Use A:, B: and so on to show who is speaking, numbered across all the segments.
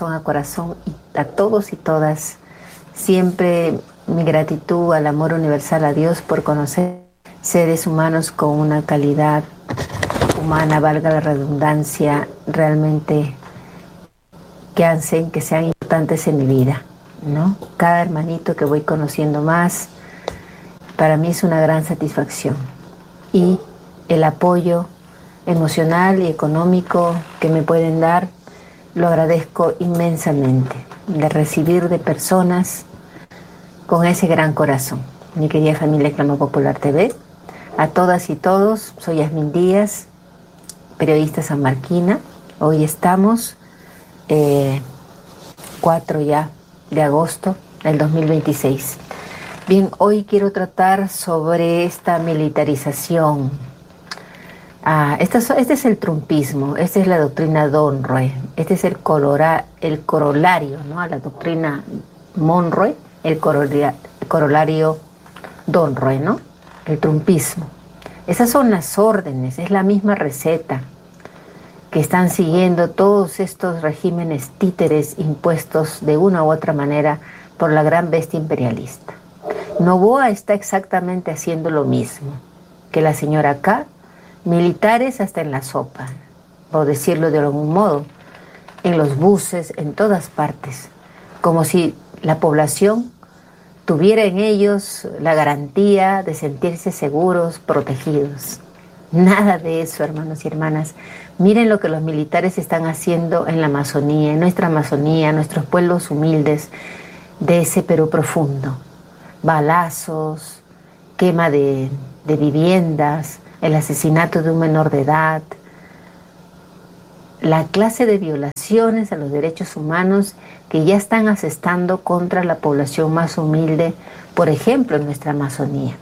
A: corazón a corazón, y a todos y todas, siempre mi gratitud al amor universal, a Dios, por conocer seres humanos con una calidad humana, valga la redundancia, realmente que hacen que sean importantes en mi vida, ¿no? Cada hermanito que voy conociendo más, para mí es una gran satisfacción. Y el apoyo emocional y económico que me pueden dar, lo agradezco inmensamente, de recibir de personas con ese gran corazón. Mi querida familia Clamo Popular TV, a todas y todos, soy Yasmín Díaz, periodista sanmarquina. Hoy estamos 4 ya de agosto del 2026. Bien, hoy quiero tratar sobre esta militarización. Este es el trumpismo, esta es la doctrina Monroe, este es el corolario, ¿no?, a la doctrina Monroe, el corolario Monroe, ¿no?, el trumpismo. Esas son las órdenes, es la misma receta que están siguiendo todos estos regímenes títeres impuestos de una u otra manera por la gran bestia imperialista. Noboa está exactamente haciendo lo mismo que la señora K, militares hasta en la sopa, por decirlo de algún modo, en los buses, en todas partes, como si la población tuviera en ellos la garantía de sentirse seguros, protegidos. Nada de eso, hermanos y hermanas. Miren lo que los militares están haciendo en la Amazonía, en nuestra Amazonía, nuestros pueblos humildes de ese Perú profundo. Balazos, quema de viviendas, el asesinato de un menor de edad, la clase de violaciones a los derechos humanos que ya están asestando contra la población más humilde, por ejemplo, en nuestra Amazonía.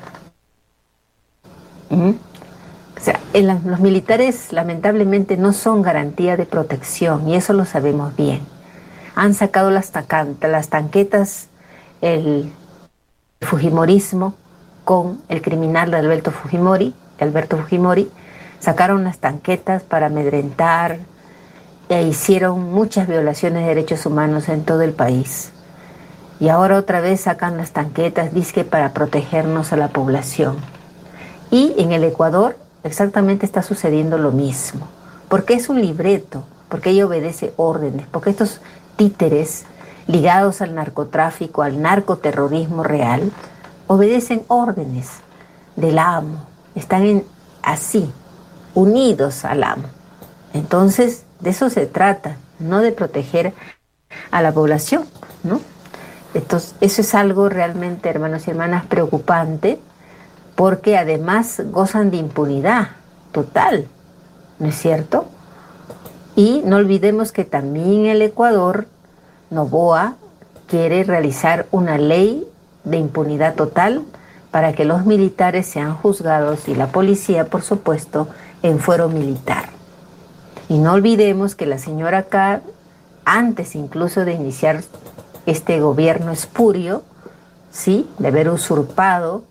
A: O sea, los militares lamentablemente no son garantía de protección, y eso lo sabemos bien. Han sacado las tanquetas, el fujimorismo con el criminal de Alberto Fujimori, sacaron las tanquetas para amedrentar e hicieron muchas violaciones de derechos humanos en todo el país. Y ahora otra vez sacan las tanquetas, dizque para protegernos a la población. Y en el Ecuador exactamente está sucediendo lo mismo, porque es un libreto, porque ella obedece órdenes, porque estos títeres ligados al narcotráfico, al narcoterrorismo real, obedecen órdenes del amo, están así, unidos al amo. Entonces, de eso se trata, no de proteger a la población, ¿no? Entonces, eso es algo realmente, hermanos y hermanas, preocupante, porque además gozan de impunidad total, ¿no es cierto? Y no olvidemos que también el Ecuador, Noboa, quiere realizar una ley de impunidad total para que los militares sean juzgados y la policía, por supuesto, en fuero militar. Y no olvidemos que la señora K, antes incluso de iniciar este gobierno espurio, ¿sí?, de haber usurpado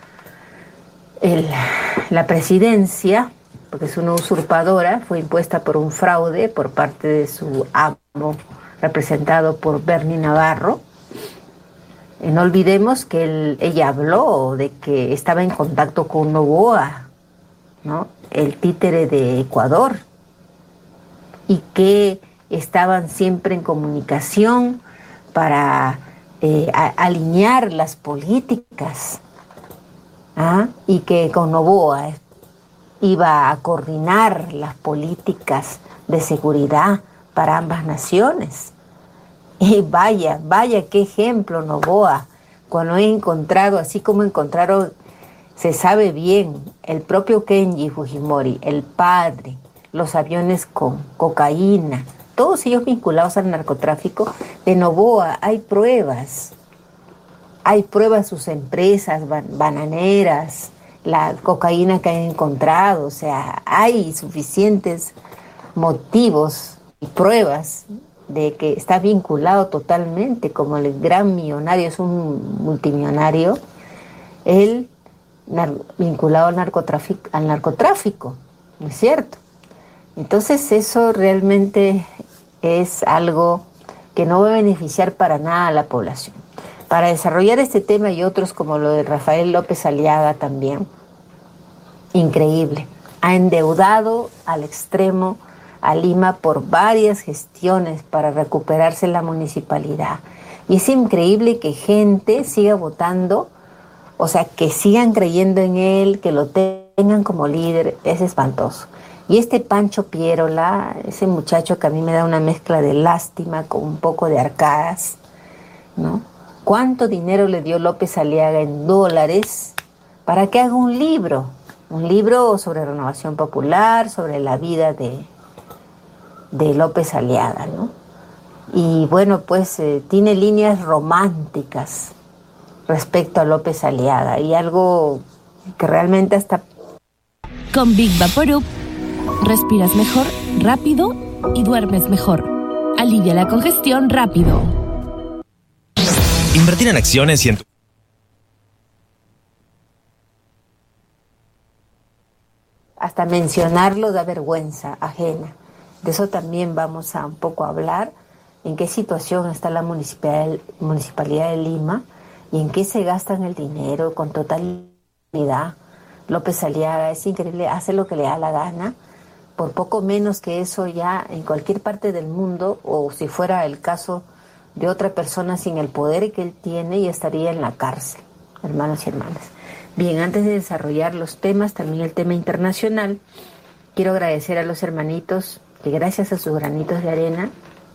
A: la presidencia, porque es una usurpadora, fue impuesta por un fraude por parte de su amo, representado por Bernie Navarro. No olvidemos que ella habló de que estaba en contacto con Noboa, ¿no?, el títere de Ecuador, y que estaban siempre en comunicación para alinear las políticas, y que con Noboa iba a coordinar las políticas de seguridad para ambas naciones. Y vaya qué ejemplo Noboa, cuando he encontrado, así como encontraron, se sabe bien, el propio Kenji Fujimori, el padre, los aviones con cocaína, todos ellos vinculados al narcotráfico de Noboa. Hay pruebas, sus empresas bananeras, la cocaína que han encontrado. O sea, hay suficientes motivos y pruebas de que está vinculado totalmente, como el gran millonario, es un multimillonario, él vinculado al narcotráfico, ¿no es cierto? Entonces eso realmente es algo que no va a beneficiar para nada a la población. Para desarrollar este tema y otros como lo de Rafael López Aliaga también, increíble. Ha endeudado al extremo a Lima por varias gestiones para recuperarse la municipalidad. Y es increíble que gente siga votando, o sea, que sigan creyendo en él, que lo tengan como líder, es espantoso. Y este Pancho Pierola, ese muchacho que a mí me da una mezcla de lástima con un poco de arcadas, ¿no? ¿Cuánto dinero le dio López Aliaga en dólares para que haga un libro? Un libro sobre renovación popular, sobre la vida de López Aliaga, ¿no? Y bueno, pues tiene líneas románticas respecto a López Aliaga y algo que realmente hasta...
B: Con Big Vaporub, respiras mejor, rápido y duermes mejor. Alivia la congestión rápido.
C: Invertir en acciones y en...
A: Hasta mencionarlo da vergüenza ajena. De eso también vamos a un poco hablar, en qué situación está la municipalidad de Lima y en qué se gastan el dinero con totalidad. López Aliaga es increíble, hace lo que le da la gana, por poco menos que eso ya en cualquier parte del mundo, o si fuera el caso de otra persona sin el poder que él tiene, y estaría en la cárcel, hermanos y hermanas. Bien, antes de desarrollar los temas, también el tema internacional, quiero agradecer a los hermanitos que gracias a sus granitos de arena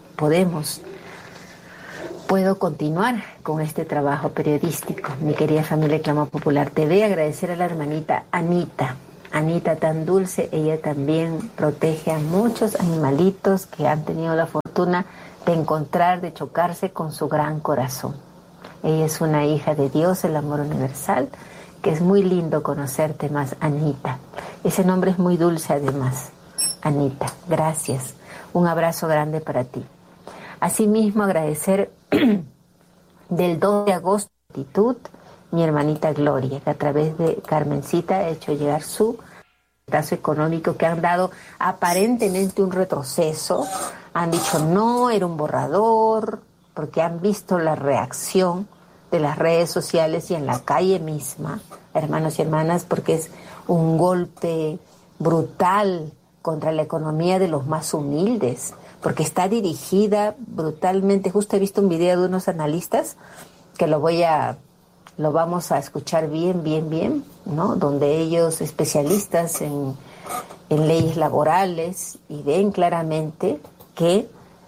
A: puedo continuar con este trabajo periodístico. Mi querida familia de Clamo Popular TV, agradecer a la hermanita Anita tan dulce. Ella también protege a muchos animalitos que han tenido la fortuna de encontrar, de chocarse con su gran corazón. Ella es una hija de Dios, el amor universal, que es muy lindo conocerte más, Anita. Ese nombre es muy dulce además, Anita. Gracias. Un abrazo grande para ti. Asimismo, agradecer del 2 de agosto, actitud, mi hermanita Gloria, que a través de Carmencita ha hecho llegar su caso económico, que han dado aparentemente un retroceso. Han dicho no, era un borrador, porque han visto la reacción de las redes sociales y en la calle misma, hermanos y hermanas, porque es un golpe brutal contra la economía de los más humildes, porque está dirigida brutalmente. Justo he visto un video de unos analistas que lo vamos a escuchar bien, ¿no? Donde ellos, especialistas en leyes laborales, y ven claramente que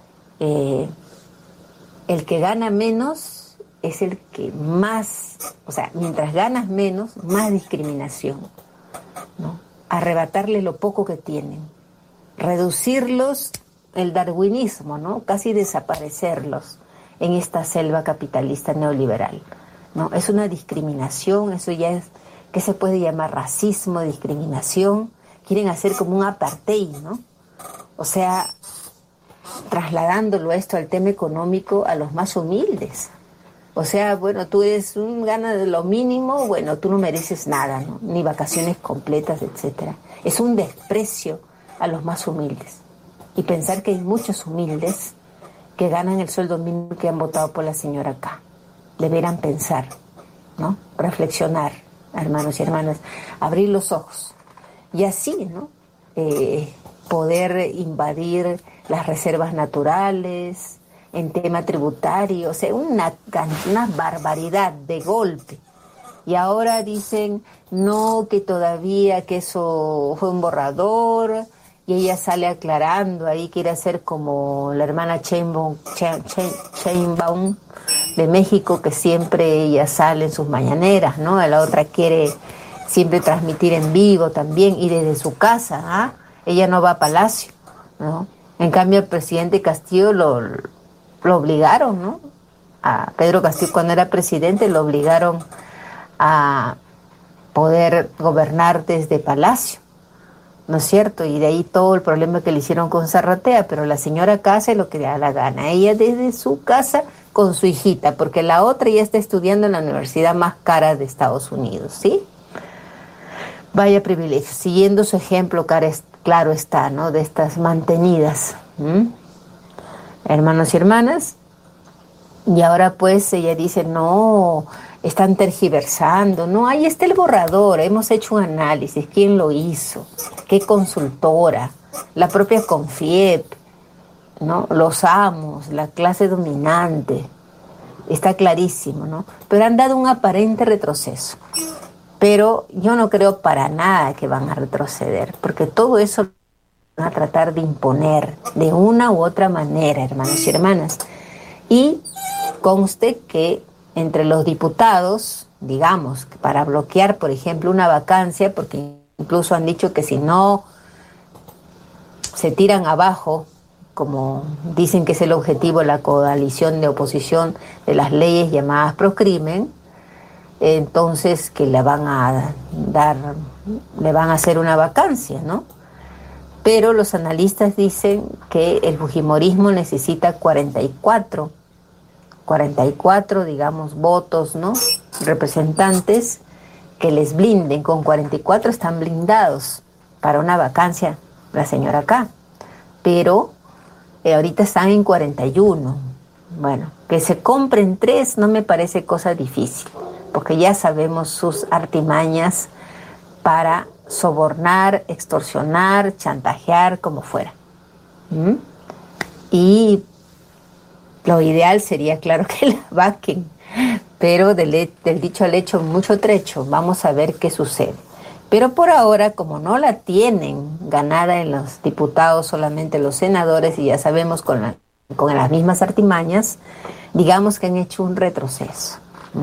A: el que gana menos es el que más, o sea, mientras ganas menos, más discriminación, ¿no? Arrebatarle lo poco que tienen, reducirlos, el darwinismo, ¿no? Casi desaparecerlos en esta selva capitalista neoliberal, ¿no? Es una discriminación, eso ya es, ¿qué se puede llamar? Racismo, discriminación. Quieren hacer como un apartheid, ¿no? O sea, trasladándolo esto al tema económico a los más humildes. O sea, bueno, tú eres gana de lo mínimo, bueno, tú no mereces nada, ¿no? Ni vacaciones completas, etcétera. Es un desprecio a los más humildes. Y pensar que hay muchos humildes que ganan el sueldo mínimo, que han votado por la señora acá. Deberán pensar, ¿no? Reflexionar, hermanos y hermanas, abrir los ojos. Y así, ¿no? Poder invadir las reservas naturales, en tema tributario, o sea, una barbaridad de golpe. Y ahora dicen, no, que todavía, que eso fue un borrador, y ella sale aclarando ahí, quiere hacer como la hermana Sheinbaum de México, que siempre ella sale en sus mañaneras, ¿no? La otra quiere siempre transmitir en vivo también, y desde su casa, ¿ah? Ella no va a Palacio, ¿no? En cambio, el presidente Castillo lo obligaron, ¿no? A Pedro Castillo, cuando era presidente, lo obligaron a poder gobernar desde Palacio, ¿no es cierto? Y de ahí todo el problema que le hicieron con Zarratea, pero la señora acá hace lo que le da la gana. Ella desde su casa con su hijita, porque la otra ya está estudiando en la universidad más cara de Estados Unidos, ¿sí? Vaya privilegio. Siguiendo su ejemplo, claro está, ¿no? De estas mantenidas. Hermanos y hermanas, Y ahora pues ella dice, no, están tergiversando, no, ahí está el borrador, hemos hecho un análisis, quién lo hizo, qué consultora, la propia Confiep, ¿no? Los amos, la clase dominante, está clarísimo, ¿no? Pero han dado un aparente retroceso. Pero yo no creo para nada que van a retroceder, porque todo eso van a tratar de imponer de una u otra manera, hermanos y hermanas. Y conste que entre los diputados, digamos, que para bloquear, por ejemplo, una vacancia, porque incluso han dicho que si no se tiran abajo, como dicen que es el objetivo de la coalición de oposición de las leyes llamadas Procrimen, entonces que le van a hacer una vacancia, ¿no? Pero los analistas dicen que el fujimorismo necesita 44, digamos, votos, ¿no? Representantes que les blinden. Con 44 están blindados para una vacancia la señora acá. Pero ahorita están en 41. Bueno, que se compren 3 no me parece cosa difícil, porque ya sabemos sus artimañas para sobornar, extorsionar, chantajear, como fuera. Y lo ideal sería, claro, que la vaquen, pero del dicho al hecho mucho trecho. Vamos a ver qué sucede. Pero por ahora, como no la tienen ganada en los diputados, solamente los senadores, y ya sabemos con las mismas artimañas, digamos que han hecho un retroceso.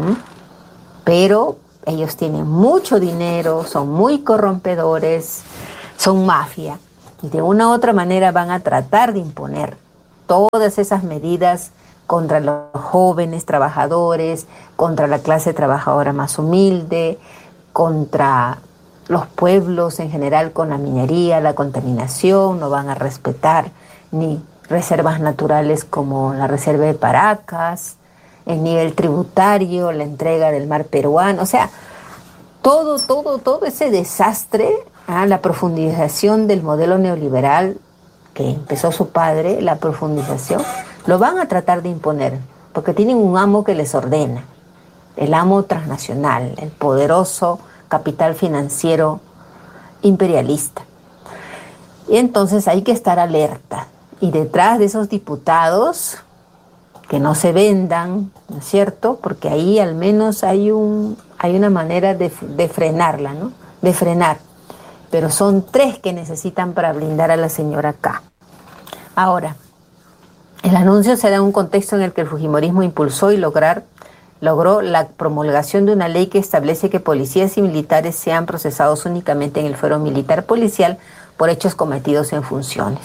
A: Pero ellos tienen mucho dinero, son muy corrompedores, son mafia, y de una u otra manera van a tratar de imponer todas esas medidas contra los jóvenes trabajadores, contra la clase trabajadora más humilde, contra los pueblos en general con la minería, la contaminación. No van a respetar ni reservas naturales como la reserva de Paracas, el nivel tributario, la entrega del mar peruano, o sea, todo ese desastre, la profundización del modelo neoliberal que empezó su padre, la profundización, lo van a tratar de imponer, porque tienen un amo que les ordena, el amo transnacional, el poderoso capital financiero imperialista. Y entonces hay que estar alerta, y detrás de esos diputados, que no se vendan, ¿no es cierto? Porque ahí al menos hay una manera de frenarla, ¿no? De frenar. Pero son 3 que necesitan para blindar a la señora K. Ahora, el anuncio se da en un contexto en el que el fujimorismo impulsó y logró la promulgación de una ley que establece que policías y militares sean procesados únicamente en el fuero militar policial por hechos cometidos en funciones.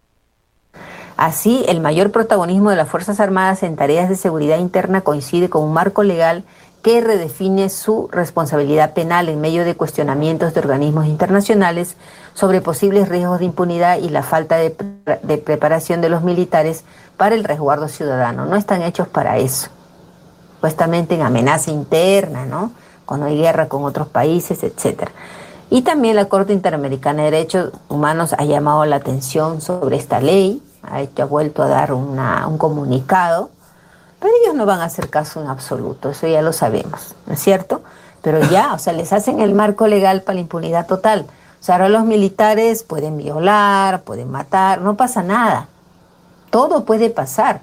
A: Así, el mayor protagonismo de las Fuerzas Armadas en tareas de seguridad interna coincide con un marco legal que redefine su responsabilidad penal en medio de cuestionamientos de organismos internacionales sobre posibles riesgos de impunidad y la falta de preparación de los militares para el resguardo ciudadano. No están hechos para eso. Supuestamente en amenaza interna, ¿no? Cuando hay guerra con otros países, etc. Y también la Corte Interamericana de Derechos Humanos ha llamado la atención sobre esta ley, ha vuelto a dar un comunicado, pero ellos no van a hacer caso en absoluto, eso ya lo sabemos, ¿no es cierto? Pero ya, o sea, les hacen el marco legal para la impunidad total. O sea, ahora los militares pueden violar, pueden matar, no pasa nada. Todo puede pasar.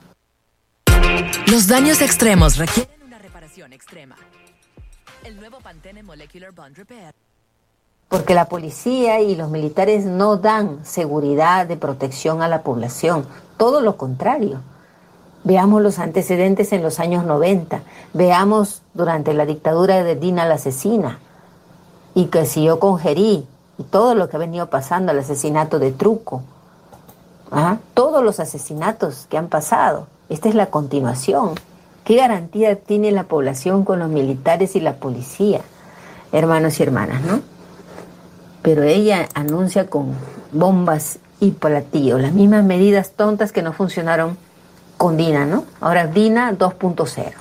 B: Los daños extremos requieren una reparación extrema. El nuevo Pantene Molecular Bond Repair.
A: Porque la policía y los militares no dan seguridad de protección a la población, todo lo contrario. Veamos los antecedentes en los años 90, veamos durante la dictadura de Dina la asesina, y que siguió con Gerí, y todo lo que ha venido pasando, el asesinato de Truco, todos los asesinatos que han pasado. Esta es la continuación. ¿Qué garantía tiene la población con los militares y la policía? Hermanos y hermanas, ¿no? Pero ella anuncia con bombas y platillos las mismas medidas tontas que no funcionaron con Dina, ¿no? Ahora Dina 2.0.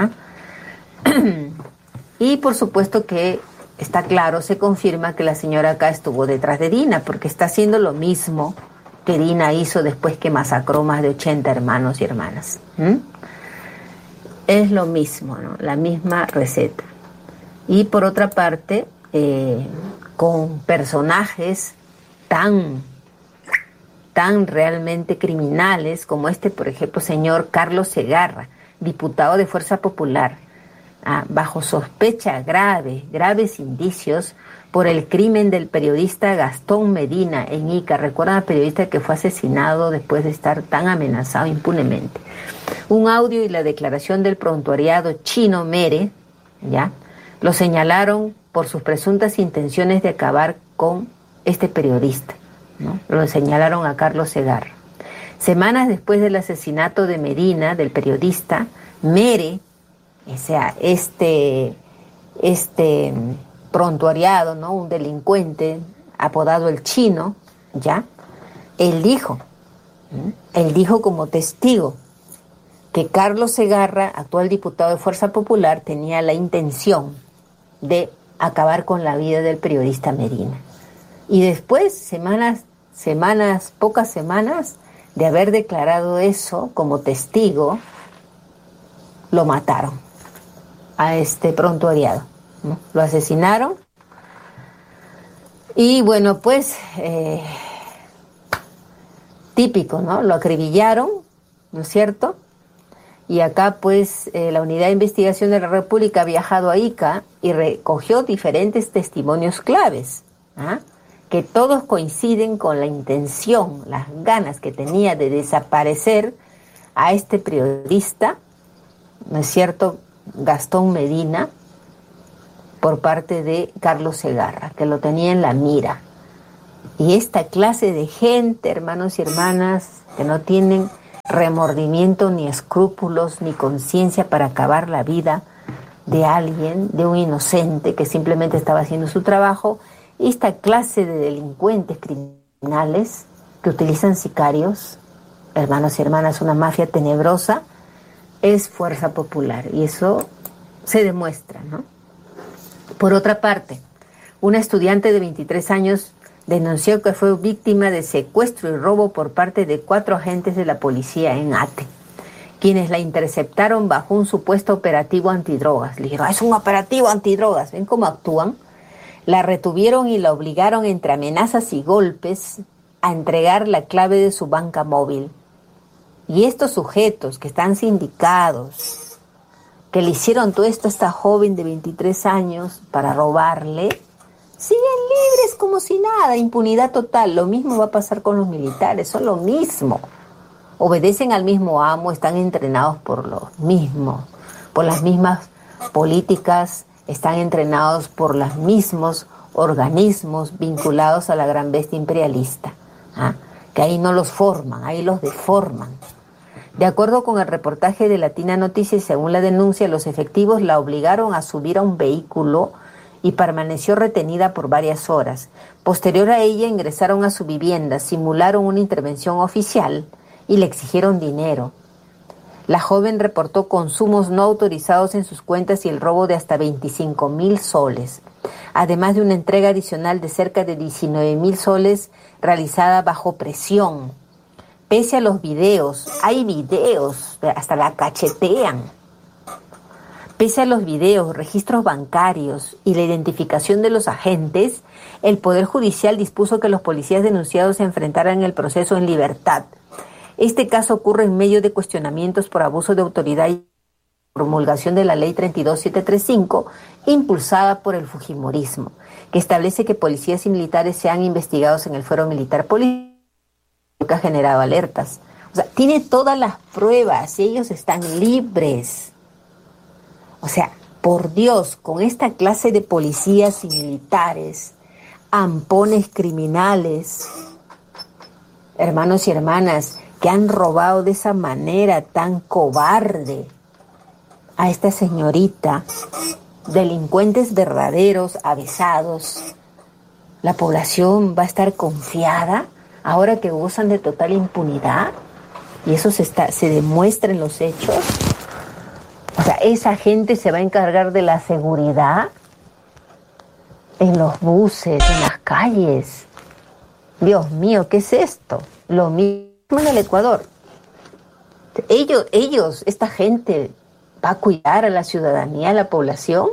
A: Y por supuesto que está claro, se confirma que la señora acá estuvo detrás de Dina, porque está haciendo lo mismo que Dina hizo después que masacró más de 80 hermanos y hermanas. Es lo mismo, ¿no? La misma receta. Y por otra parte, con personajes tan realmente criminales como por ejemplo, señor Carlos Segarra, diputado de Fuerza Popular, bajo sospecha graves indicios por el crimen del periodista Gastón Medina en Ica. ¿Recuerdan al periodista que fue asesinado después de estar tan amenazado impunemente? Un audio y la declaración del prontuariado Chino Mere, ¿ya?, lo señalaron por sus presuntas intenciones de acabar con este periodista, ¿no? Lo señalaron a Carlos Segarra. Semanas después del asesinato de Medina, del periodista, Mere, o sea, este prontuariado, ¿no?, un delincuente apodado el Chino, ¿ya?, él dijo como testigo que Carlos Segarra, actual diputado de Fuerza Popular, tenía la intención de acabar con la vida del periodista Medina. Y después, pocas semanas de haber declarado eso como testigo, lo mataron a este prontuariado, ¿no? Lo asesinaron. Y bueno, pues típico, ¿no? Lo acribillaron, ¿no es cierto? Y acá pues la Unidad de Investigación de la República ha viajado a Ica y recogió diferentes testimonios claves, que todos coinciden con la intención, las ganas que tenía de desaparecer a este periodista, ¿no es cierto?, Gastón Medina, por parte de Carlos Segarra, que lo tenía en la mira. Y esta clase de gente, hermanos y hermanas, que no tienen remordimiento, ni escrúpulos, ni conciencia para acabar la vida de alguien, de un inocente que simplemente estaba haciendo su trabajo. Y esta clase de delincuentes criminales que utilizan sicarios, hermanos y hermanas, una mafia tenebrosa, es Fuerza Popular. Y eso se demuestra, ¿no? Por otra parte, una estudiante de 23 años denunció que fue víctima de secuestro y robo por parte de 4 agentes de la policía en Ate, quienes la interceptaron bajo un supuesto operativo antidrogas. Le dijeron, es un operativo antidrogas. ¿Ven cómo actúan? La retuvieron y la obligaron, entre amenazas y golpes, a entregar la clave de su banca móvil. Y estos sujetos que están sindicados, que le hicieron todo esto a esta joven de 23 años para robarle, siguen libres como si nada, impunidad total. Lo mismo va a pasar con los militares, son lo mismo. Obedecen al mismo amo, están entrenados por los mismos, por las mismas políticas, están entrenados por los mismos organismos vinculados a la gran bestia imperialista, que ahí no los forman, ahí los deforman. De acuerdo con el reportaje de Latina Noticias, según la denuncia, los efectivos la obligaron a subir a un vehículo y permaneció retenida por varias horas. Posterior a ella ingresaron a su vivienda, simularon una intervención oficial y le exigieron dinero. La joven reportó consumos no autorizados en sus cuentas y el robo de hasta 25.000 soles, además de una entrega adicional de cerca de 19.000 soles realizada bajo presión. Pese a los videos, hay videos, hasta la cachetean. Pese a los videos, registros bancarios y la identificación de los agentes, el Poder Judicial dispuso que los policías denunciados se enfrentaran el proceso en libertad. Este caso ocurre en medio de cuestionamientos por abuso de autoridad y promulgación de la Ley 32735, impulsada por el fujimorismo, que establece que policías y militares sean investigados en el fuero militar político, que ha generado alertas. O sea, tiene todas las pruebas y ellos están libres. O sea, por Dios, con esta clase de policías y militares, ampones criminales, hermanos y hermanas, que han robado de esa manera tan cobarde a esta señorita, delincuentes verdaderos, avesados, la población va a estar confiada ahora que gozan de total impunidad, y eso se demuestra en los hechos. O sea, esa gente se va a encargar de la seguridad en los buses, en las calles. Dios mío, ¿qué es esto? Lo mismo en el Ecuador. Ellos, esta gente ¿Va a cuidar a la ciudadanía, a la población?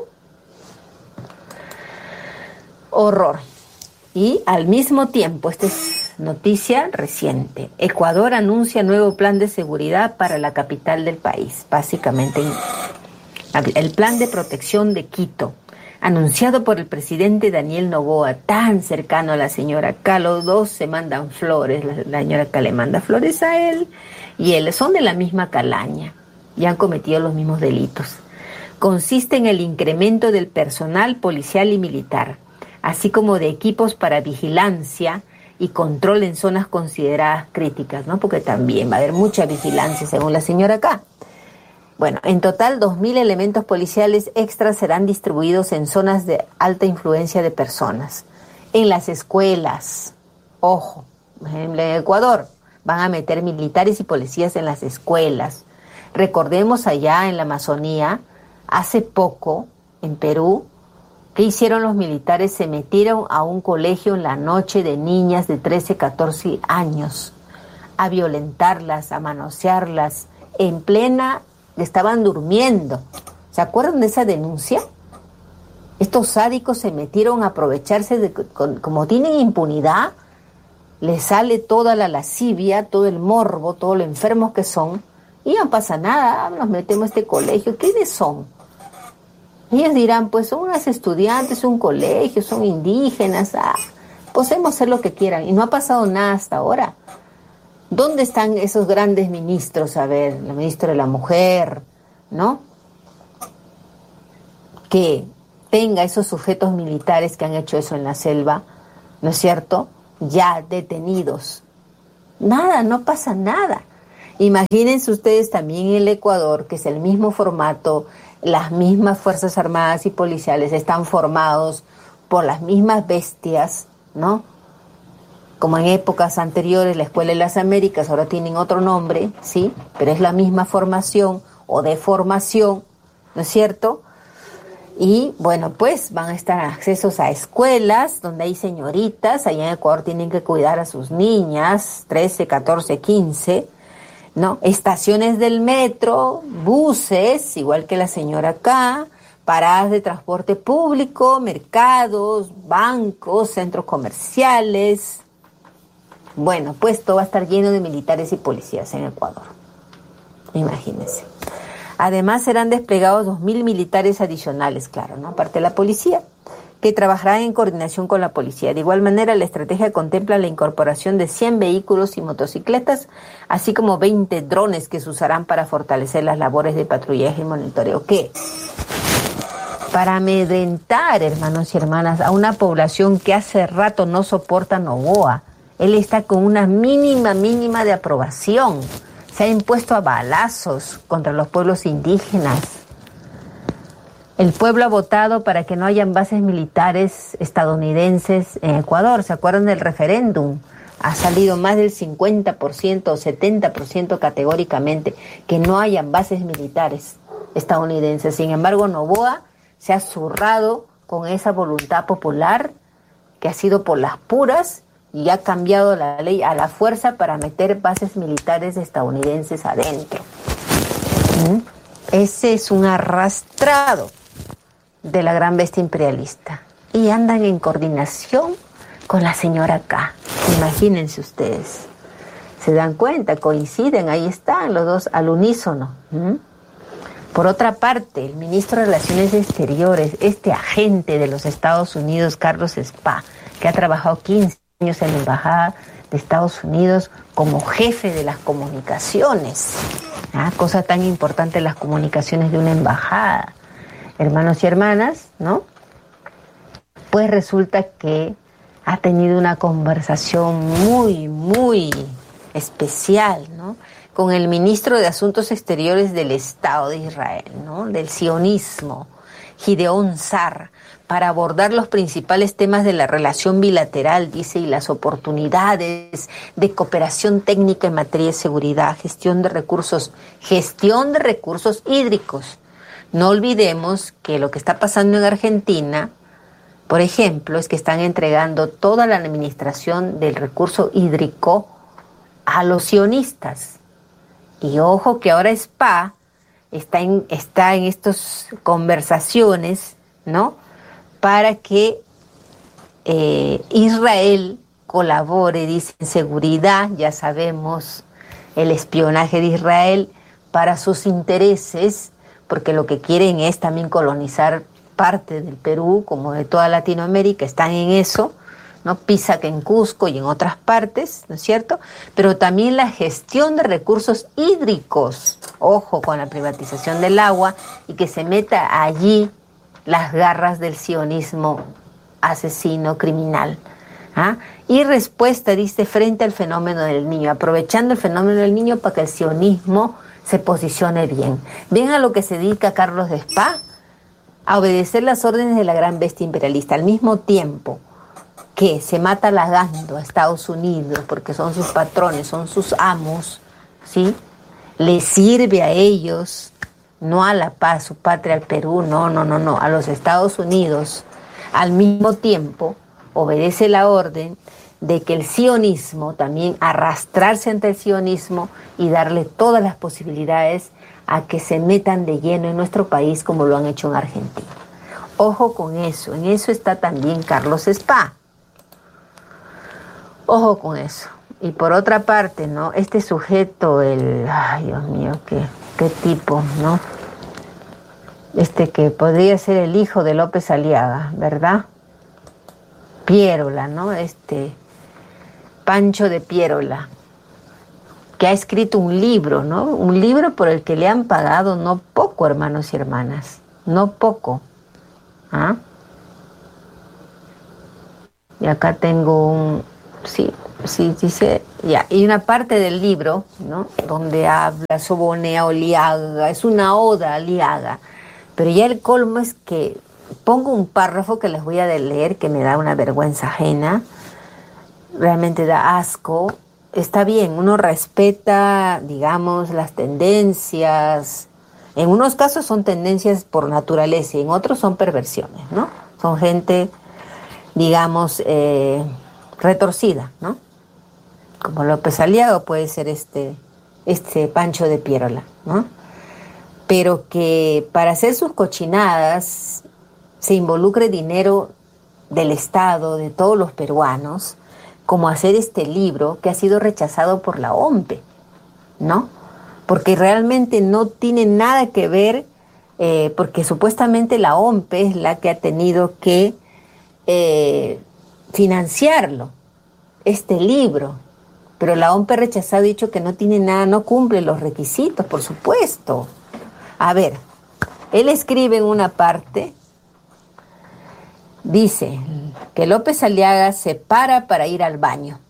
A: Horror. Y al mismo tiempo, esta es noticia reciente, Ecuador anuncia nuevo plan de seguridad para la capital del país, básicamente el plan de protección de Quito, anunciado por el presidente Daniel Noboa, tan cercano a la señora K. Los dos se mandan flores, la señora K le manda flores a él y él, son de la misma calaña y han cometido los mismos delitos. Consiste en el incremento del personal policial y militar, así como de equipos para vigilancia y control en zonas consideradas críticas, ¿no? Porque también va a haber mucha vigilancia, según la señora K. Bueno, en total 2.000 elementos policiales extras serán distribuidos en zonas de alta influencia de personas, en las escuelas. Ojo, por ejemplo, en Ecuador van a meter militares y policías en las escuelas. Recordemos allá en la Amazonía, hace poco, en Perú, ¿qué hicieron los militares? Se metieron a un colegio en la noche de niñas de 13, 14 años a violentarlas, a manosearlas, en plena, estaban durmiendo. ¿Se acuerdan de esa denuncia? Estos sádicos se metieron a aprovecharse de, como tienen impunidad, les sale toda la lascivia, todo el morbo, todo lo enfermos que son, y no pasa nada, nos metemos a este colegio. ¿Quiénes son? Ellos dirán, pues son unas estudiantes, un colegio, son indígenas, podemos hacer lo que quieran. Y no ha pasado nada hasta ahora. ¿Dónde están esos grandes ministros? A ver, el ministro de la Mujer, ¿no? Que tenga esos sujetos militares que han hecho eso en la selva, ¿no es cierto? Ya detenidos. Nada, no pasa nada. Imagínense ustedes también en el Ecuador, que es el mismo formato, las mismas Fuerzas Armadas y policiales están formados por las mismas bestias, ¿no? Como en épocas anteriores, la Escuela de las Américas, ahora tienen otro nombre, ¿sí? Pero es la misma formación o deformación, ¿no es cierto? Y bueno, pues van a estar accesos a escuelas donde hay señoritas, allá en Ecuador tienen que cuidar a sus niñas, 13, 14, 15, ¿no? Estaciones del metro, buses, igual que la señora acá, paradas de transporte público, mercados, bancos, centros comerciales. Bueno, pues todo va a estar lleno de militares y policías en Ecuador. Imagínense. Además serán desplegados 2.000 militares adicionales, claro, ¿no? Aparte de la policía, que trabajarán en coordinación con la policía. De igual manera, la estrategia contempla la incorporación de 100 vehículos y motocicletas, así como 20 drones que se usarán para fortalecer las labores de patrullaje y monitoreo. ¿Qué? Para amedrentar, hermanos y hermanas, a una población que hace rato no soporta Noboa. Él está con una mínima de aprobación. Se ha impuesto a balazos contra los pueblos indígenas. El pueblo ha votado para que no hayan bases militares estadounidenses en Ecuador. ¿Se acuerdan del referéndum? Ha salido más del 50% o 70% categóricamente que no hayan bases militares estadounidenses. Sin embargo, Noboa se ha zurrado con esa voluntad popular que ha sido por las puras y ha cambiado la ley a la fuerza para meter bases militares estadounidenses adentro. Ese es un arrastrado de la gran bestia imperialista. Y andan en coordinación con la señora K. Imagínense ustedes. Se dan cuenta, coinciden, ahí están los dos al unísono. Por otra parte, el ministro de Relaciones Exteriores, este agente de los Estados Unidos, Carlos Spa, que ha trabajado 15 años en la Embajada de Estados Unidos como jefe de las comunicaciones. Cosa tan importante, las comunicaciones de una embajada. Hermanos y hermanas, ¿no? Pues resulta que ha tenido una conversación muy especial, ¿no? Con el ministro de Asuntos Exteriores del Estado de Israel, ¿no? Del sionismo, Gideón Sar, para abordar los principales temas de la relación bilateral, dice, y las oportunidades de cooperación técnica en materia de seguridad, gestión de recursos hídricos. No olvidemos que lo que está pasando en Argentina, por ejemplo, es que están entregando toda la administración del recurso hídrico a los sionistas. Y ojo que ahora Spa está en estas conversaciones, ¿no? Para que Israel colabore, dice, en seguridad, ya sabemos, el espionaje de Israel para sus intereses, porque lo que quieren es también colonizar parte del Perú, como de toda Latinoamérica, están en eso, ¿no? Pisa que en Cusco y en otras partes, ¿no es cierto? Pero también la gestión de recursos hídricos, ojo con la privatización del agua y que se meta allí las garras del sionismo asesino, criminal. ¿Ah? Y respuesta, dice, frente al fenómeno del niño, aprovechando el fenómeno del niño para que el sionismo se posicione bien. Ven a lo que se dedica Carlos Despá, a obedecer las órdenes de la gran bestia imperialista, al mismo tiempo que se mata halagando a Estados Unidos, porque son sus patrones, son sus amos, ¿sí? Le sirve a ellos, no a la paz, su patria, al Perú, no, a los Estados Unidos. Al mismo tiempo, obedece la orden de que el sionismo, también arrastrarse ante el sionismo y darle todas las posibilidades a que se metan de lleno en nuestro país como lo han hecho en Argentina. Ojo con eso, en eso está también Carlos Despá. Ojo con eso. Y por otra parte, ¿no? Este sujeto, ay Dios mío, qué tipo, ¿no? Que podría ser el hijo de López Aliaga, ¿verdad? Piérola, ¿no? Pancho de Piérola, que ha escrito un libro, ¿no? Un libro por el que le han pagado no poco, hermanos y hermanas, no poco. ¿Ah? Y acá tengo sí, dice, ya, y una parte del libro, ¿no? Donde habla, sobonea a Aliaga, es una oda a Aliaga, pero ya el colmo es que pongo un párrafo que les voy a leer que me da una vergüenza ajena, realmente da asco. Está bien, uno respeta, digamos, las tendencias. En unos casos son tendencias por naturaleza y en otros son perversiones, ¿no? Son gente, digamos, retorcida, ¿no? Como López Aliaga puede ser este Pancho de Piérola, ¿no? Pero que para hacer sus cochinadas se involucre dinero del Estado, de todos los peruanos, como hacer este libro que ha sido rechazado por la OMPE, ¿no? Porque realmente no tiene nada que ver, porque supuestamente la OMPE es la que ha tenido que financiarlo, este libro, pero la OMPE ha rechazado y dicho que no tiene nada, no cumple los requisitos, por supuesto. A ver, él escribe en una parte, dice que López Aliaga se para ir al baño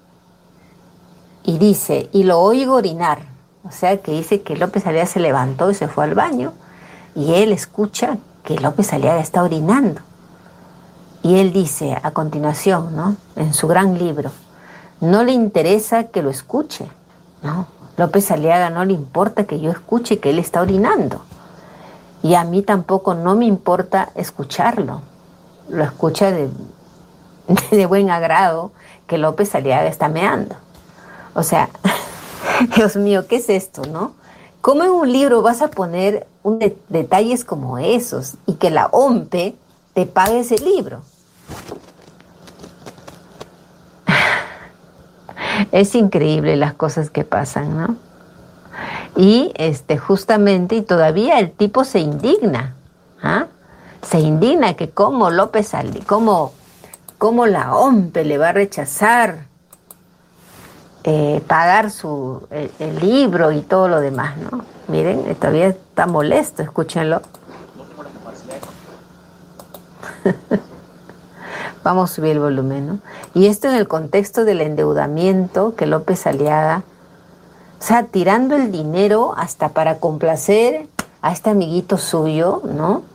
A: y dice, y lo oigo orinar, o sea que dice que López Aliaga se levantó y se fue al baño y él escucha que López Aliaga está orinando. Y él dice a continuación, ¿no? En su gran libro, no le interesa que lo escuche, ¿no? López Aliaga no le importa que yo escuche que él está orinando. Y a mí tampoco no me importa escucharlo. Lo escucha de buen agrado que López Aliaga está meando. O sea, Dios mío, ¿qué es esto, no? ¿Cómo en un libro vas a poner detalles como esos y que la OMPE te pague ese libro? Es increíble las cosas que pasan, ¿no? Y justamente, y todavía el tipo se indigna, ¿ah? Se indigna que cómo cómo la OMPE le va a rechazar pagar el libro y todo lo demás, ¿no? Miren, todavía está molesto, escúchenlo. Vamos a subir el volumen, ¿no? Y esto en el contexto del endeudamiento que López Aliaga, o sea, tirando el dinero hasta para complacer a este amiguito suyo, ¿no?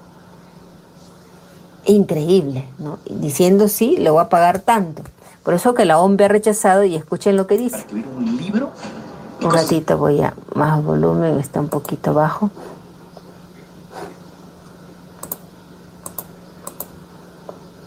A: Increíble, ¿no? Diciendo, sí, le voy a pagar tanto. Por eso que la OMPE ha rechazado, y escuchen lo que dice.
C: Un libro.
A: Un ratito voy a más volumen, está un poquito bajo.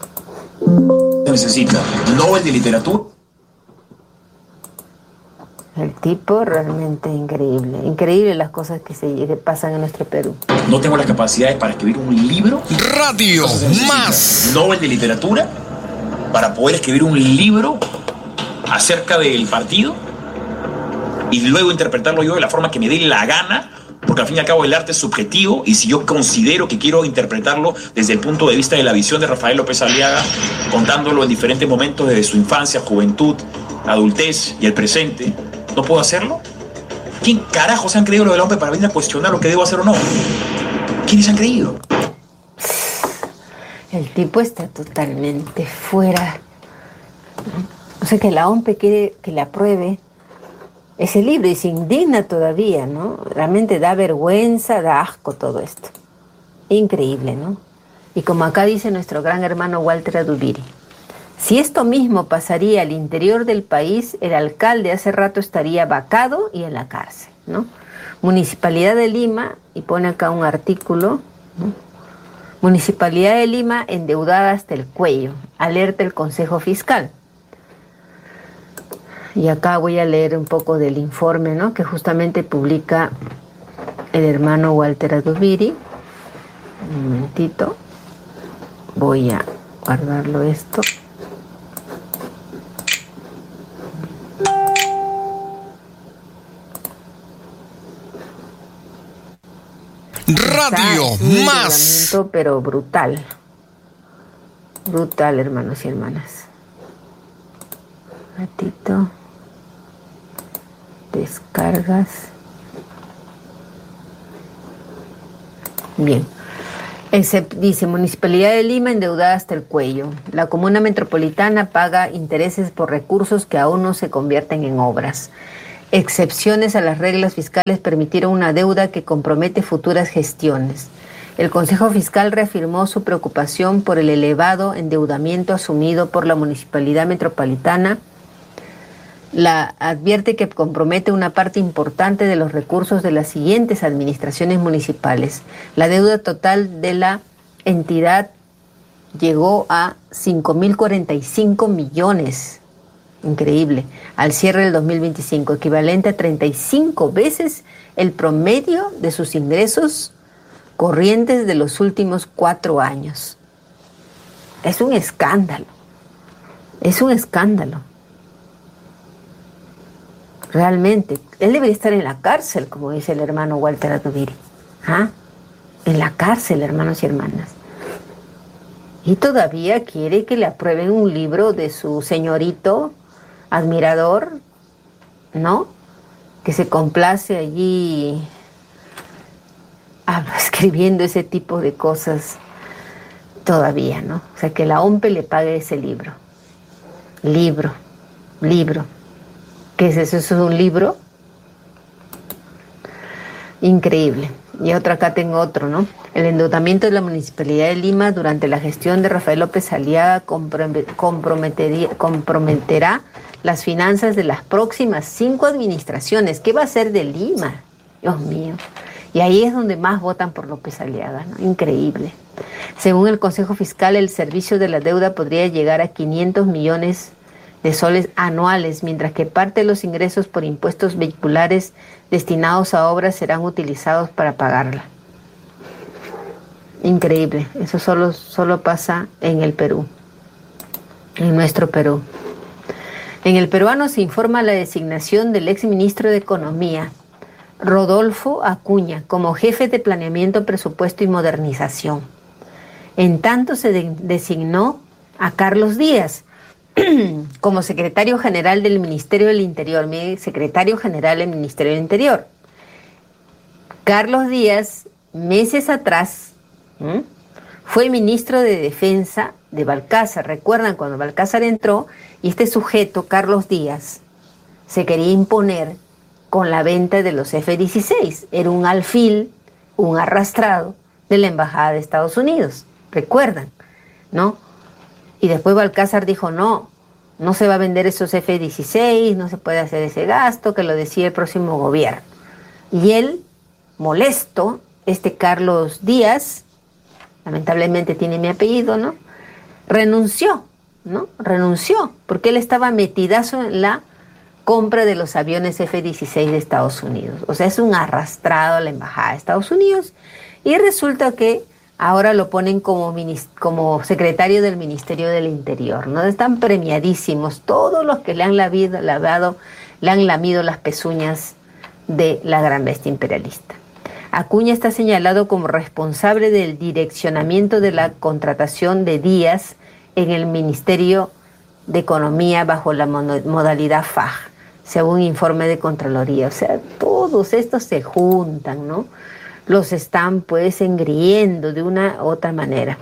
C: Se necesita Nobel de Literatura.
A: El tipo realmente increíble. Increíble las cosas que pasan en nuestro Perú.
C: No tengo las capacidades para escribir un libro.
D: Radio Más.
C: Nobel de Literatura. Para poder escribir un libro acerca del partido y luego interpretarlo yo de la forma que me dé la gana, porque al fin y al cabo el arte es subjetivo, y si yo considero que quiero interpretarlo desde el punto de vista de la visión de Rafael López Aliaga, contándolo en diferentes momentos desde su infancia, juventud, adultez y el presente, ¿no puedo hacerlo? ¿Quién carajo se han creído lo del hombre para venir a cuestionar lo que debo hacer o no? ¿Quiénes han creído?
A: El tipo está totalmente fuera. O sea, que la OMP quiere que le apruebe ese libro y se indigna todavía, ¿no? Realmente da vergüenza, da asco todo esto. Increíble, ¿no? Y como acá dice nuestro gran hermano Walter Adubiri, si esto mismo pasaría al interior del país, el alcalde hace rato estaría vacado y en la cárcel, ¿no? Municipalidad de Lima, y pone acá un artículo, ¿no? Municipalidad de Lima endeudada hasta el cuello, alerta el Consejo Fiscal. Y acá voy a leer un poco del informe, ¿no?, que justamente publica el hermano Walter Adubiri. Un momentito. Voy a guardarlo esto.
D: Radio Más.
A: Pero brutal. Brutal, hermanos y hermanas. Un ratito. Descargas. Bien. Dice, Municipalidad de Lima endeudada hasta el cuello. La comuna metropolitana paga intereses por recursos que aún no se convierten en obras. Excepciones a las reglas fiscales permitieron una deuda que compromete futuras gestiones. El Consejo Fiscal reafirmó su preocupación por el elevado endeudamiento asumido por la Municipalidad Metropolitana. La advierte que compromete una parte importante de los recursos de las siguientes administraciones municipales. La deuda total de la entidad llegó a 5.045 millones. Increíble. Al cierre del 2025, equivalente a 35 veces el promedio de sus ingresos corrientes de los últimos 4 años. Es un escándalo. Es un escándalo. Realmente, él debería estar en la cárcel, como dice el hermano Walter Adubiri. ¿Ah? En la cárcel, hermanos y hermanas. Y todavía quiere que le aprueben un libro de su señorito admirador, ¿no? Que se complace allí escribiendo ese tipo de cosas todavía, ¿no? O sea, que la OMP le pague ese libro. Libro. ¿Qué es eso? ¿Eso es un libro? Increíble. Y acá tengo otro, ¿no? El endeudamiento de la Municipalidad de Lima durante la gestión de Rafael López Aliaga comprometerá las finanzas de las próximas 5 administraciones. ¿Qué va a hacer de Lima? Dios mío. Y ahí es donde más votan por López Aliaga, ¿no? Increíble. Según el Consejo Fiscal, el servicio de la deuda podría llegar a 500 millones de soles anuales, mientras que parte de los ingresos por impuestos vehiculares destinados a obras serán utilizados para pagarla. Increíble. Eso solo pasa en el Perú, en nuestro Perú. En el peruano se informa la designación del exministro de Economía, Rodolfo Acuña, como jefe de Planeamiento, Presupuesto y Modernización. En tanto se designó a Carlos Díaz como secretario general del Ministerio del Interior, secretario general del Ministerio del Interior. Carlos Díaz, meses atrás, fue ministro de Defensa de Balcázar. ¿Recuerdan cuando Balcázar entró y este sujeto, Carlos Díaz, se quería imponer con la venta de los F-16? Era un alfil, un arrastrado de la Embajada de Estados Unidos. ¿Recuerdan? ¿No? Y después Balcázar dijo, no se va a vender esos F-16, no se puede hacer ese gasto, que lo decía el próximo gobierno. Y él, molesto, Carlos Díaz, lamentablemente tiene mi apellido, ¿no? Renunció, porque él estaba metidazo en la compra de los aviones F-16 de Estados Unidos. O sea, es un arrastrado a la Embajada de Estados Unidos y resulta que ahora lo ponen como secretario del Ministerio del Interior, ¿no? Están premiadísimos todos los que le han lamido las pezuñas de la gran bestia imperialista. Acuña está señalado como responsable del direccionamiento de la contratación de Díaz en el Ministerio de Economía bajo la modalidad FAJ, según informe de Contraloría. O sea, todos estos se juntan, ¿no? Los están pues engriendo de una u otra manera.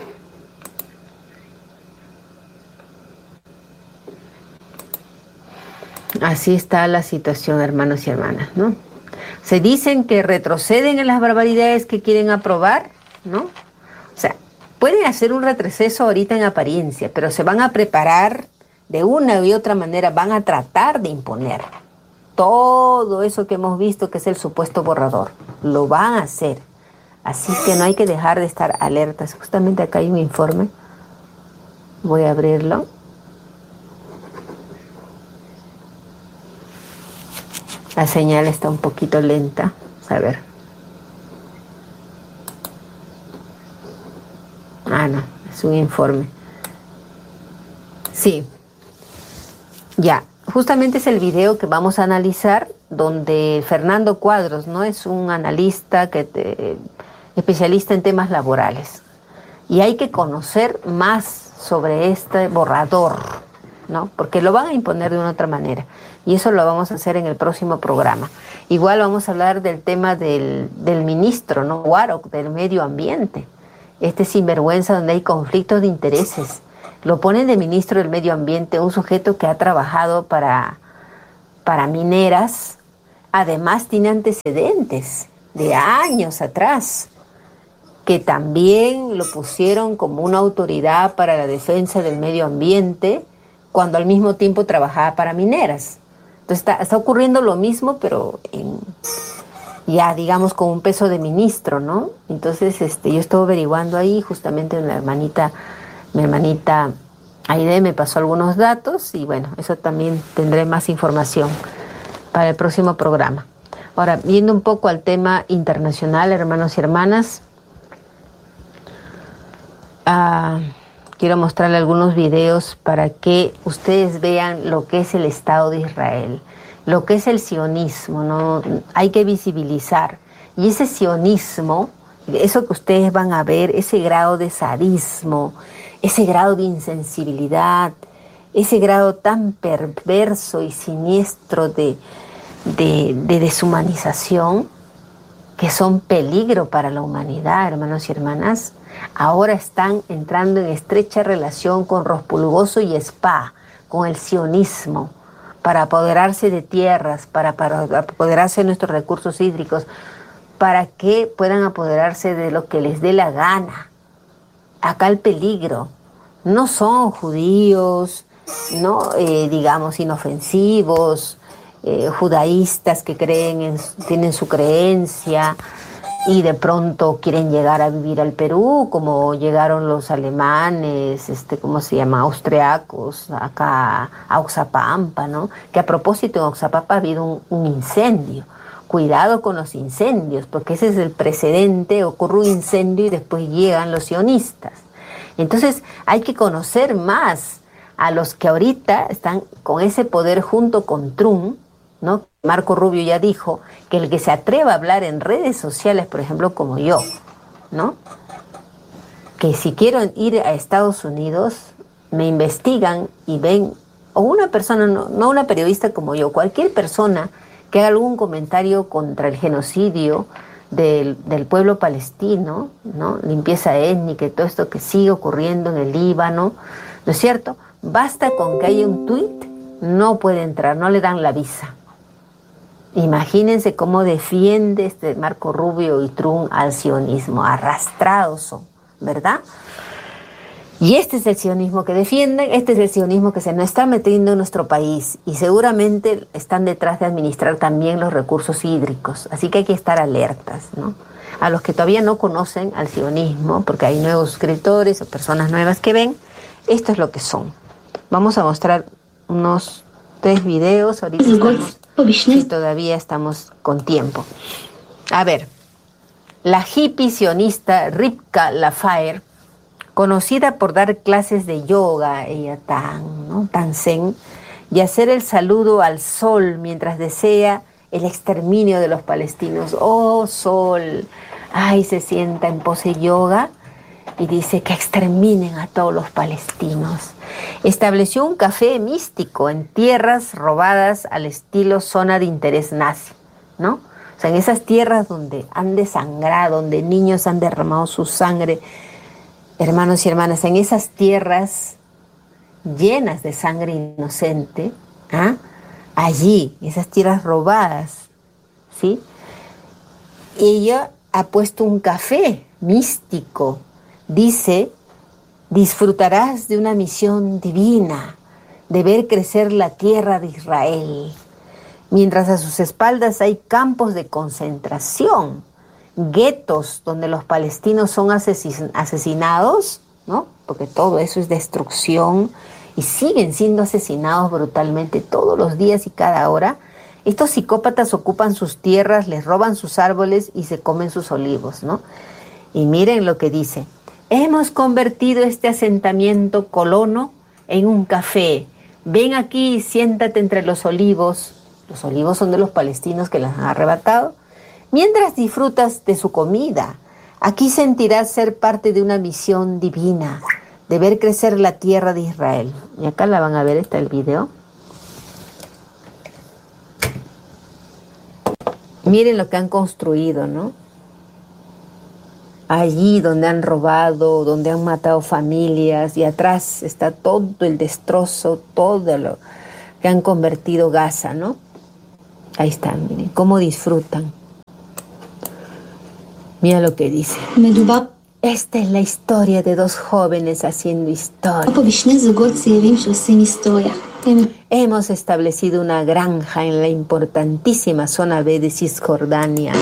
A: Así está la situación, hermanos y hermanas, ¿no? Se dicen que retroceden en las barbaridades que quieren aprobar, ¿no? O sea, pueden hacer un retroceso ahorita en apariencia, pero se van a preparar de una u otra manera, van a tratar de imponer todo eso que hemos visto que es el supuesto borrador. Lo van a hacer. Así que no hay que dejar de estar alertas. Justamente acá hay un informe. Voy a abrirlo. La señal está un poquito lenta. A ver. Ah, no. Es un informe. Sí. Ya. Justamente es el video que vamos a analizar, donde Fernando Cuadros, ¿no? Es un analista especialista en temas laborales. Y hay que conocer más sobre este borrador, ¿no? Porque lo van a imponer de una otra manera. Y eso lo vamos a hacer en el próximo programa. Igual vamos a hablar del tema del ministro, ¿no? Warnock, del medio ambiente. Este sinvergüenza donde hay conflictos de intereses. Lo ponen de ministro del medio ambiente, un sujeto que ha trabajado para mineras. Además tiene antecedentes de años atrás, que también lo pusieron como una autoridad para la defensa del medio ambiente, cuando al mismo tiempo trabajaba para mineras. Entonces está ocurriendo lo mismo, pero ya digamos con un peso de ministro, ¿no? Entonces yo estuve averiguando ahí, justamente mi hermanita Aide me pasó algunos datos y bueno, eso también tendré más información para el próximo programa. Ahora, viendo un poco al tema internacional, hermanos y hermanas, quiero mostrarle algunos videos para que ustedes vean lo que es el Estado de Israel, lo que es el sionismo, ¿no? Hay que visibilizar. Y ese sionismo, eso que ustedes van a ver, ese grado de sadismo, ese grado de insensibilidad, ese grado tan perverso y siniestro de deshumanización, que son peligro para la humanidad, hermanos y hermanas, ahora están entrando en estrecha relación con Rospulgoso y Spa, con el sionismo, para apoderarse de tierras, para apoderarse de nuestros recursos hídricos, para que puedan apoderarse de lo que les dé la gana. Acá el peligro no son judíos, no digamos inofensivos, judaístas que tienen su creencia y de pronto quieren llegar a vivir al Perú, como llegaron los alemanes, ¿cómo se llama? Austriacos, acá a Oxapampa, ¿no? Que a propósito en Oxapampa ha habido un incendio. Cuidado con los incendios, porque ese es el precedente, ocurre un incendio y después llegan los sionistas. Entonces hay que conocer más a los que ahorita están con ese poder junto con Trump, ¿no? Marco Rubio ya dijo que el que se atreva a hablar en redes sociales, por ejemplo, como yo, ¿no? Que si quiero ir a Estados Unidos, me investigan y ven, o una persona, no una periodista como yo, cualquier persona que haga algún comentario contra el genocidio del pueblo palestino, ¿no? Limpieza étnica y todo esto que sigue ocurriendo en el Líbano, ¿no es cierto? Basta con que haya un tuit, no puede entrar, no le dan la visa. Imagínense cómo defiende Marco Rubio y Trump al sionismo, arrastrados son, ¿verdad? Y este es el sionismo que defienden, este es el sionismo que se nos está metiendo en nuestro país y seguramente están detrás de administrar también los recursos hídricos, así que hay que estar alertas, ¿no? A los que todavía no conocen al sionismo, porque hay nuevos suscriptores o personas nuevas que ven, esto es lo que son. Vamos a mostrar unos 3 videos, ahorita y todavía estamos con tiempo. A ver, la hippie sionista Rivka Lafaer, conocida por dar clases de yoga, ella tan zen, y hacer el saludo al sol mientras desea el exterminio de los palestinos. Oh, sol, ay, se sienta en pose yoga y dice que exterminen a todos los palestinos. Estableció un café místico en tierras robadas al estilo zona de interés nazi, ¿no? O sea, en esas tierras donde han desangrado, donde niños han derramado su sangre, hermanos y hermanas, en esas tierras llenas de sangre inocente, allí, esas tierras robadas, ¿sí? Ella ha puesto un café místico. Dice: disfrutarás de una misión divina, de ver crecer la tierra de Israel, mientras a sus espaldas hay campos de concentración, guetos donde los palestinos son asesinados, ¿no? Porque todo eso es destrucción, y siguen siendo asesinados brutalmente todos los días y cada hora. Estos psicópatas ocupan sus tierras, les roban sus árboles y se comen sus olivos, ¿no? Y miren lo que dice: hemos convertido este asentamiento colono en un café. Ven aquí y siéntate entre los olivos. Los olivos son de los palestinos que las han arrebatado. Mientras disfrutas de su comida, aquí sentirás ser parte de una misión divina, de ver crecer la tierra de Israel. Y acá la van a ver, está el video. Miren lo que han construido, ¿no? Allí donde han robado, donde han matado familias, y atrás está todo el destrozo, todo lo que han convertido Gaza, ¿no? Ahí están, miren, cómo disfrutan. Mira lo que dice: esta es la historia de 2 jóvenes haciendo historia. Hemos establecido una granja en la importantísima zona B de Cisjordania.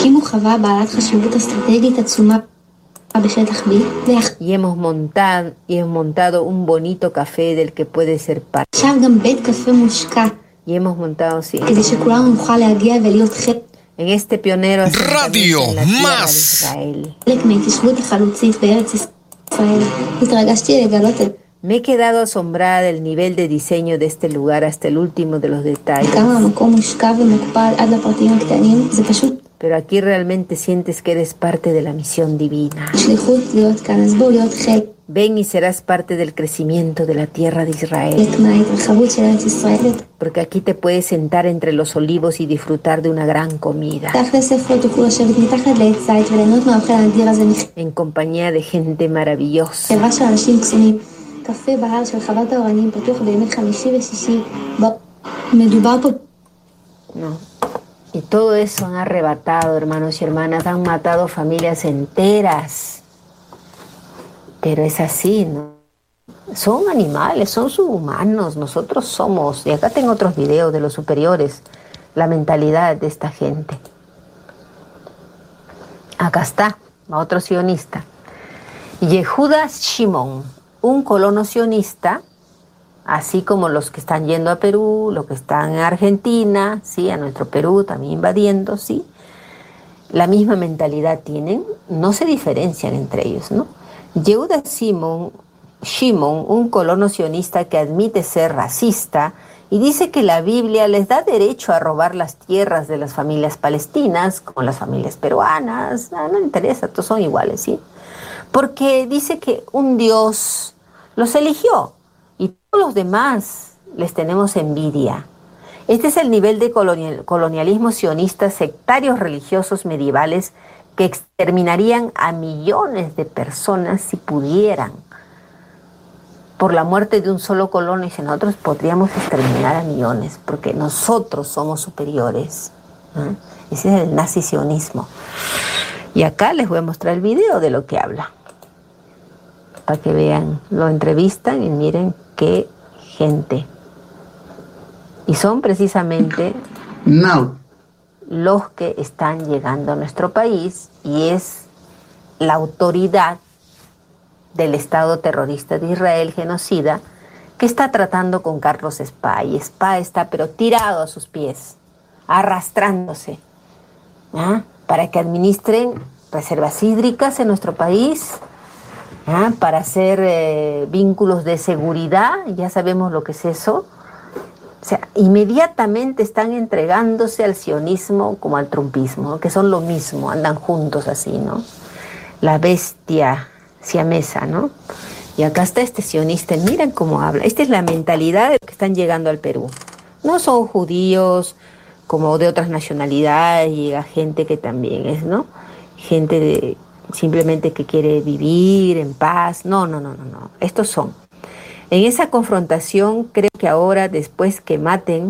A: Y hemos montado un bonito café del que puede ser parte. Y hemos montado, sí, en este pionero
D: Radio
A: en la tierra
D: Más.
A: de Israel. Me he quedado asombrada del nivel de diseño de este lugar hasta el último de los detalles. Pero aquí realmente sientes que eres parte de la misión divina. Ven y serás parte del crecimiento de la tierra de Israel. Porque aquí te puedes sentar entre los olivos y disfrutar de una gran comida, en compañía de gente maravillosa. No. Y todo eso han arrebatado, hermanos y hermanas, han matado familias enteras. Pero es así, ¿no? Son animales, son subhumanos, nosotros somos. Y acá tengo otros videos de los superiores, la mentalidad de esta gente. Acá está, otro sionista. Yehuda Shimon, un colono sionista, así como los que están yendo a Perú, los que están en Argentina, ¿sí? A nuestro Perú también invadiendo, ¿sí? La misma mentalidad tienen, no se diferencian entre ellos, ¿no? Yehuda Shimon, un colono sionista que admite ser racista y dice que la Biblia les da derecho a robar las tierras de las familias palestinas, como las familias peruanas, no interesa, todos son iguales, ¿sí? Porque dice que un Dios los eligió y todos los demás les tenemos envidia. Este es el nivel de colonialismo sionista, sectarios religiosos medievales que exterminarían a millones de personas si pudieran. Por la muerte de un solo colono, y nosotros podríamos exterminar a millones, porque nosotros somos superiores. Ese es el nazi-sionismo. Y acá les voy a mostrar el video de lo que habla, para que vean, lo entrevistan y miren qué gente. Y son precisamente los que están llegando a nuestro país, y es la autoridad del Estado terrorista de Israel, genocida, ¿Qué está tratando con Carlos Spa? Y Spa está pero tirado a sus pies, arrastrándose, ¿ah? Para que administren reservas hídricas en nuestro país, ¿ah? Para hacer vínculos de seguridad, ya sabemos lo que es eso. O sea, inmediatamente están entregándose al sionismo como al trumpismo, ¿no? Que son lo mismo, andan juntos así, ¿no? La bestia siamesa, ¿no? Y acá está este sionista, miren cómo habla. Esta es la mentalidad de los que están llegando al Perú. No son judíos como de otras nacionalidades, llega gente que también es, ¿no? Gente de simplemente que quiere vivir en paz. No. Estos son. En esa confrontación, creo que ahora, después de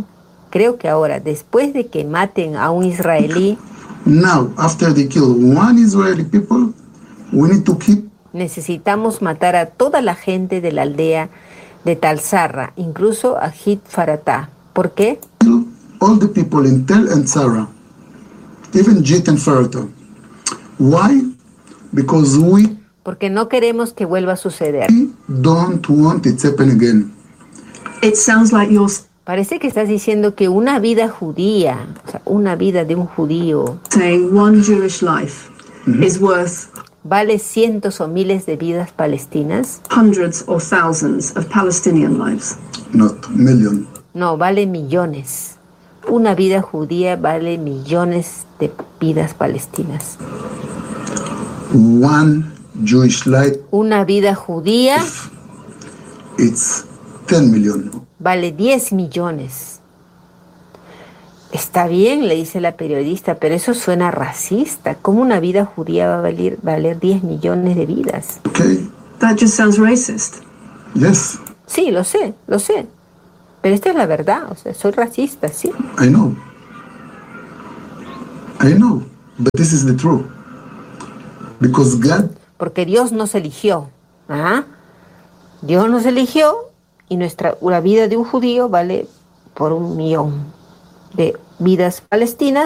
A: que maten a un israelí,
E: now, after they kill one Israeli people, we need to keep
A: necesitamos matar a toda la gente de la aldea de Talsarra, incluso a Hit Faratá. ¿Por qué?
E: all the people in Tel and Sarah, even Jit and Farata. Why? Because we
A: Porque no queremos que vuelva a suceder.
E: don't want it to happen again.
F: It sounds like you're
A: Parece que estás diciendo que una vida judía, o sea, una vida de un judío,
F: saying one Jewish life is worth
A: vale cientos o miles de vidas palestinas.
F: hundreds or thousands of Palestinian lives.
E: Not million.
A: No, vale millones. Una vida judía vale millones de vidas palestinas.
E: One Jewish life,
A: Una vida judía
E: it's 10 million.
A: vale 10 millones. Está bien, le dice la periodista, pero eso suena racista. ¿Cómo una vida judía va a valer 10 millones de vidas?
E: Okay?
F: That just sounds racist.
E: Yes,
A: Sí, lo sé. Pero esta es la verdad, o sea, soy racista, sí.
E: I know. But this is the truth. Because God
A: Porque Dios nos eligió. ¿Ah? Dios nos eligió y la vida de un judío vale por 1 millón de vidas palestinas.